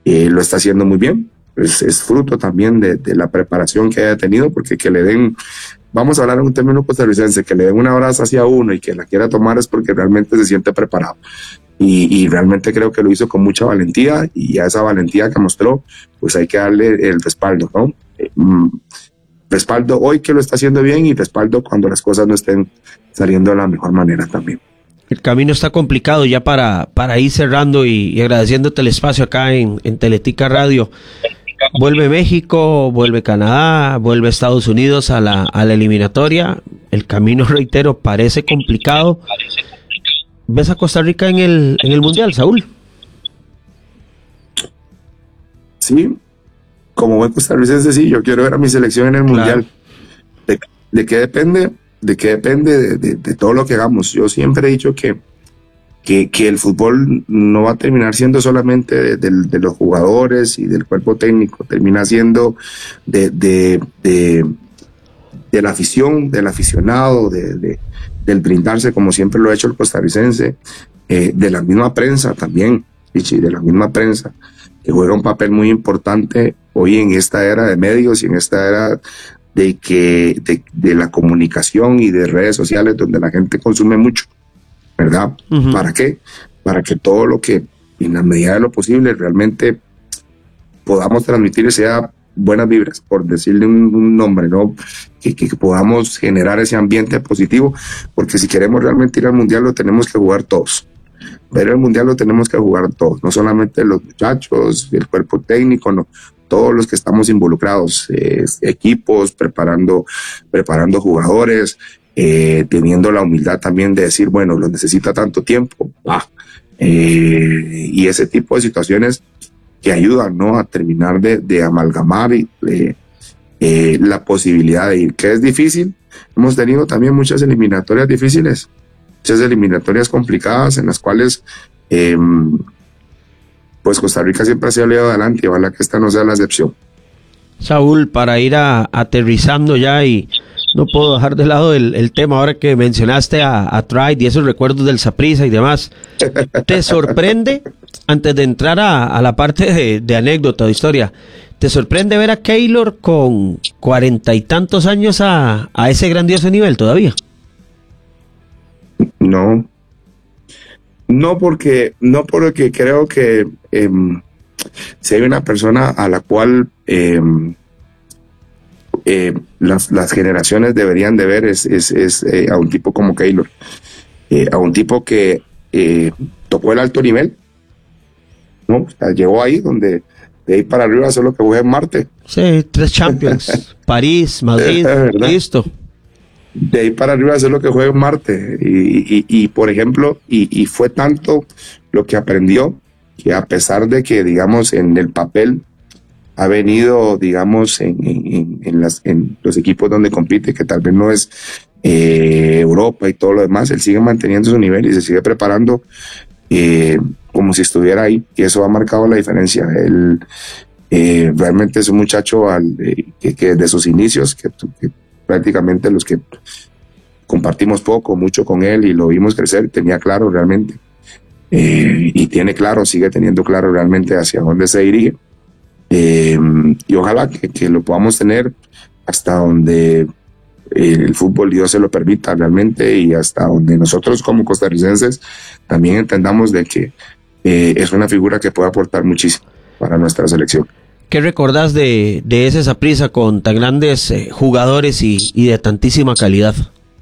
lo está haciendo muy bien. Es fruto también de la preparación que haya tenido, porque que le den, vamos a hablar en un término costarricense, que le den un abrazo hacia uno y que la quiera tomar es porque realmente se siente preparado. Y realmente creo que lo hizo con mucha valentía, y a esa valentía que mostró, pues hay que darle el respaldo, ¿no? Respaldo hoy que lo está haciendo bien, y respaldo cuando las cosas no estén saliendo de la mejor manera también. El camino está complicado ya para ir cerrando y agradeciéndote el espacio acá en Teletica Radio. Vuelve México, vuelve Canadá, vuelve Estados Unidos a la eliminatoria. El camino, reitero, parece complicado. ¿Ves a Costa Rica en el Mundial, Saúl? Sí, como buen costarricense, sí, yo quiero ver a mi selección en el Mundial. Claro. ¿De qué depende? ¿De qué depende? De todo lo que hagamos. Yo siempre he dicho que el fútbol no va a terminar siendo solamente de los jugadores y del cuerpo técnico, termina siendo de la afición, del aficionado, del brindarse, como siempre lo ha hecho el costarricense, de la misma prensa también, de la misma prensa, que juega un papel muy importante hoy en esta era de medios y en esta era de la comunicación y de redes sociales, donde la gente consume mucho, ¿verdad? Uh-huh. ¿Para qué? Para que todo lo que, en la medida de lo posible, realmente podamos transmitir sea buenas vibras, por decirle un nombre, ¿no? Que podamos generar ese ambiente positivo, porque si queremos realmente ir al Mundial lo tenemos que jugar todos. Pero el Mundial lo tenemos que jugar todos, no solamente los muchachos, el cuerpo técnico, no, todos los que estamos involucrados, equipos, preparando jugadores, teniendo la humildad también de decir, bueno, lo necesita tanto tiempo, y ese tipo de situaciones que ayudan, ¿no?, a terminar de amalgamar la posibilidad de ir, que es difícil. Hemos tenido también muchas eliminatorias difíciles, muchas eliminatorias complicadas en las cuales pues Costa Rica siempre ha salido adelante, y ojalá que esta no sea la excepción. Saúl, para ir aterrizando ya, y no puedo dejar de lado el tema ahora que mencionaste a Tried y esos recuerdos del Saprissa y demás. ¿Te sorprende, antes de entrar a la parte de anécdota, de historia, te sorprende ver a Keylor con 40 y tantos años a ese grandioso nivel todavía? No porque creo que si hay una persona a la cual las generaciones deberían de ver es a un tipo como Keylor, a un tipo que tocó el alto nivel, ¿no? O sea, llegó ahí donde de ahí para arriba solo que juega en Marte. Sí, 3 Champions, París, Madrid, listo. De ahí para arriba es lo que juega en Marte, y por ejemplo, y fue tanto lo que aprendió, que a pesar de que, digamos, en el papel ha venido, digamos, en los equipos donde compite, que tal vez no es Europa y todo lo demás, él sigue manteniendo su nivel y se sigue preparando como si estuviera ahí, y eso ha marcado la diferencia. Él realmente es un muchacho que desde sus inicios, que prácticamente los que compartimos mucho con él y lo vimos crecer, tenía claro realmente, y tiene claro, sigue teniendo claro realmente hacia dónde se dirige, y ojalá que lo podamos tener hasta donde el fútbol, Dios se lo permita realmente, y hasta donde nosotros como costarricenses también entendamos de que es una figura que puede aportar muchísimo para nuestra selección. ¿Qué recordás de ese Saprissa con tan grandes jugadores y de tantísima calidad?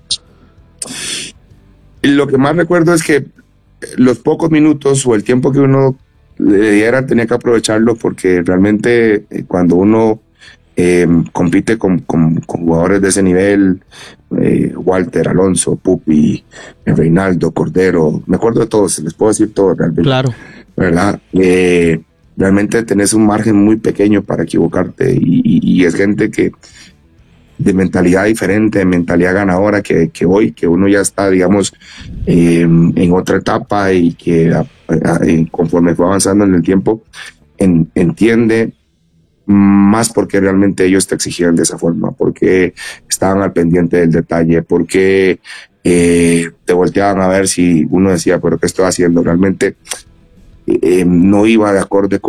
Lo que más recuerdo es que los pocos minutos o el tiempo que uno le diera tenía que aprovecharlo, porque realmente cuando uno compite con jugadores de ese nivel, Walter, Alonso, Pupi, Reinaldo, Cordero, me acuerdo de todos, les puedo decir todo realmente. Claro. ¿Verdad? Realmente tenés un margen muy pequeño para equivocarte, y es gente que de mentalidad diferente, de mentalidad ganadora, que hoy, que uno ya está, digamos, en otra etapa, y que conforme fue avanzando en el tiempo, entiende más porque realmente ellos te exigían de esa forma, porque estaban al pendiente del detalle, porque te volteaban a ver si uno decía, pero ¿qué estoy haciendo? Realmente no iba de acorde con